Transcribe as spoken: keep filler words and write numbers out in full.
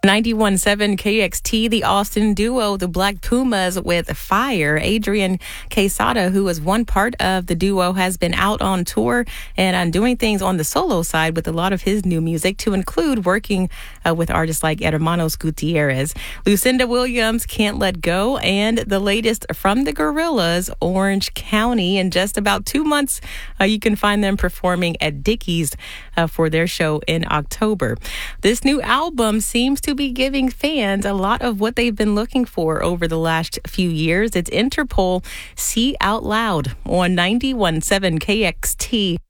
ninety-one point seven K X T, the Austin duo, the Black Pumas with Fire. Adrian Quesada, who was one part of the duo, has been out on tour and on doing things on the solo side with a lot of his new music, to include working uh, with artists like Hermanos Gutierrez. Lucinda Williams, Can't Let Go, and the latest from the Gorillaz, Orange County. In just about two months, uh, you can find them performing at Dickies uh, for their show in October. This new album seems to be giving fans a lot of what they've been looking for over the last few years. It's Interpol, See Out Loud on ninety-one point seven K X T.